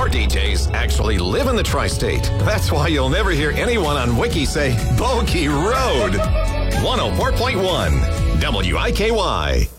Our DJs actually live in the tri-state. That's why you'll never hear anyone on Wiki say Bogey Road. 104.1 WIKY.